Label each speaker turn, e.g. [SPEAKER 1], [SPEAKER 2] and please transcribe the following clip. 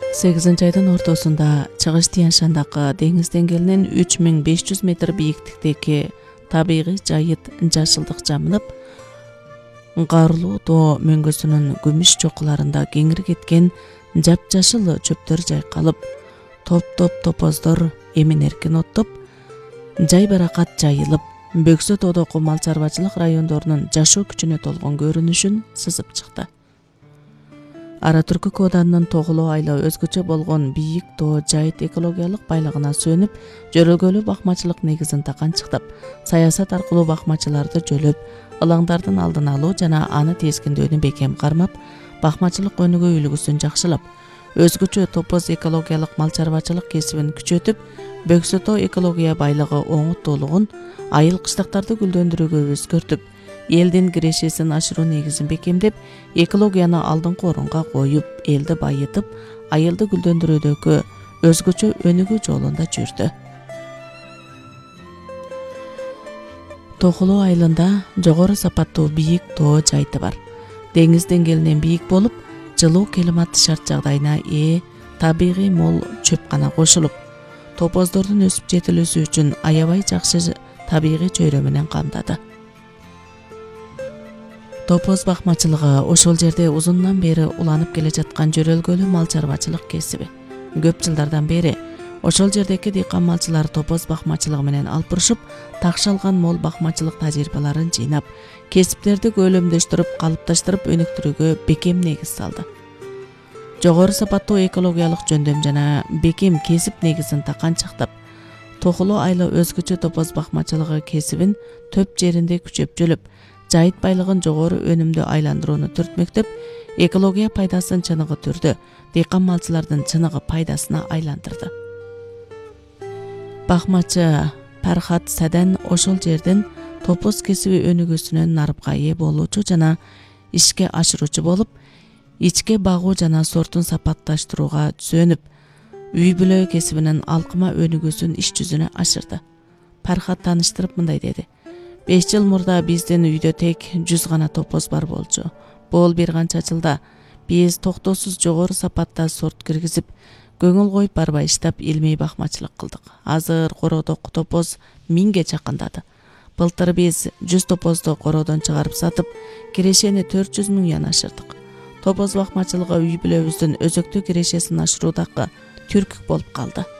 [SPEAKER 1] 8 айдын ортосунда Чыгыш Тянь-Шандагы деңиз деңгээлинен 3500 метр бийиктиктеги табигый жайыт жашылдык жамынып, ыңгарлуу тоо мөңгүсүнүн күмүш чокуларында кеңири кеткен жапжашыл чөптөр жайкалып, топ-топ топоздор эмин-эркин оттоп, жай баракат жайылып, Бөксө тоодогу мал чарбачылык райондорунун жашоо күчүнө толгон көрүнүшүн сызып чыкты. Ара Түркү кооданынын Тоголоо айла өзгөчө болгон бийик тоо жайыт экологиялык байлыгына сөнүп, жөрөлгөлүү бакмачылык негизин таканчыктап, саясат аркылуу бакмачыларды жөлөп, ылаңдардын алдын алуу жана аны тескиндөөнү бекем кармап, бакмачылык өнүгүү үлгүсүн жакшылап, өзгөчө топоз экологиялык мал чарбачылык кесибин күчөтүп, Бөксө тоо экология байлыгы оңуттуулугун, айыл кыштактарды гүлдөндүрүүгө өзгөртүп, элдин кирешесин ашыруу негизин бекемдеп, экологияны алдыңкы орунга коюп, элди байытып, айылды гүлдөндүрүүдөгү өзгөчө өнүгүү жолунда жүрдү. Тоголоо айылында жогору сапаттуу бийик тоо жайыты бар. Деңиз деңгээлинен бийик болуп, жылуу климат шарт жагдайына ээ табигый мол чөп гана кошулуп, топоздордун өсүп жетилүүсү үчүн аябай жакшы табигый чөйрө менен камдады. Топоз бакмачылыгы ошол жерде узундан бери уланып келе жаткан жөрөлгөлүү мал чарбачылык кесиби. Көп жылдардан бери ошол жердеги дыйкан малчылар топоз бакмачылыгы менен алпырышып, такшалган мол бакмачылык тажрыйбаларын жыйнап, кесиптерди көлөмдөштүрүп, калыпташтырып өнүктүрүүгө бекем негиз салды. Жогору сапаттуу экологиялык жөндөм жана бекем кесип негизин таканчактап, Тоголоо айла өзгөчө топоз бакмачылыгы кесибин төп жеринде күчөп жөлөп, жайыт байлыгын жогору өнүмдүү айландырууну түртмөктөп, экология пайдасын чыныгы түрдө дыйкан малчылардын чыныгы пайдасына айландырды. Бакмачы Пархат Садан ошол жерден топоз кесиби өнүгүүсүнөн нарыпка ээ болуучу жана ишке ашыруучу болуп, ичке багуу жана сортун сапатташтырууга түзөнүп, үй бүлө кесибинин алкыма өнүгүүсүн иш жүзүнө ашырды. Пархат тааныштырып мындай деди: 5 жыл мурда биздин үйдө тек 100 гана топоз бар болчу. Бул бир канча жылда биз токтоосуз жогору сапатта сорт киргизип, көңүл коюп барбай иштеп илмий бакмачылык кылдык. Азыр короодогу топоз 1000ге чакындады. Былтыр биз 100 топозду короодон чыгарып сатып, кирешени 400 миңден ашырдык. Топоз бакмачылыгы үй бүлөбүздүн өзөктүү кирешесин ашыруудагы түркүк болуп калды.